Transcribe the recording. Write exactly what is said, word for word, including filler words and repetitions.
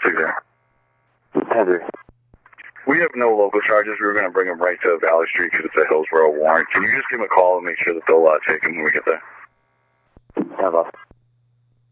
six zero. Heather. We have no local charges. We were going to bring him right to Valley Street because it's a Hillsborough warrant. Can you just give him a call and make sure that they'll uh, take him when we get there? Yeah, boss.